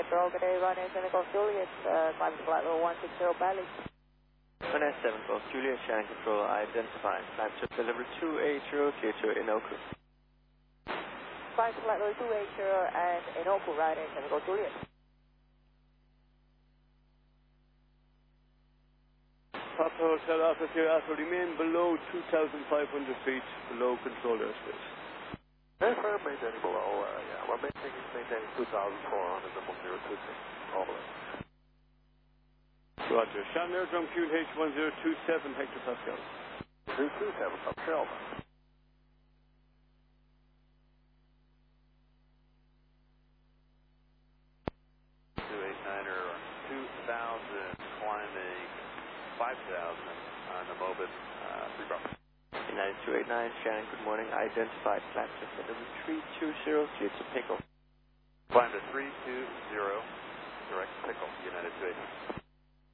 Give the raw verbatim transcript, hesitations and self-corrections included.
Control, good day, Ryanair seven Golf Juliet, uh, climbing flight level one six zero Bali. Ryanair seven Golf Juliet, Shannon Control, identified. Climb to deliver two eight zero, clear to Inoku. Climb flight level two eight zero and Inoku, Ryanair seven Golf Juliet. Papa Hotel Alpha Sierra Alpha, remain below two thousand five hundred feet below controlled airspace. Yes, we're maintaining below, uh, yeah, we're maintaining, maintaining two thousand four hundred and one zero two six, all the way. Roger. Shannon Airdrome Q H one zero two seven hectopascal. two two seven, up Sheldon. two eight niner, two thousand, climbing five thousand on the Mobit, uh, three Bravo. United two eight nine, Shannon, good morning. Identified. Climb to deliver three two zero, clear to Pickle. Climb to three two zero, direct Pickle, United two eight nine.